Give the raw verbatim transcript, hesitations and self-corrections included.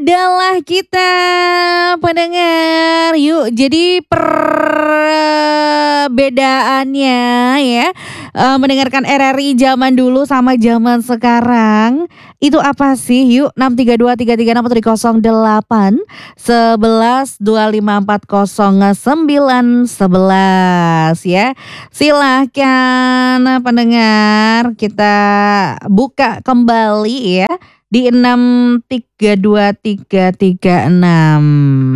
adalah kita pendengar. Yuk, jadi perbedaannya ya, eee, mendengarkan R R I zaman dulu sama zaman sekarang, itu apa sih? Yuk enam tiga dua tiga tiga enam atau di nol delapan sebelas dua lima empat nol sembilan sebelas ya. Silahkan pendengar, kita buka kembali ya di enam tiga dua tiga tiga enam.